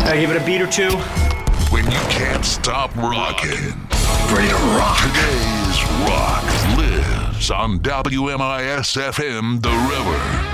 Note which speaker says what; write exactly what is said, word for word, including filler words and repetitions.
Speaker 1: I give it a beat or two.
Speaker 2: When you can't stop rocking.
Speaker 3: Ready to rock.
Speaker 2: Today's rock lives on W M I S F M The River.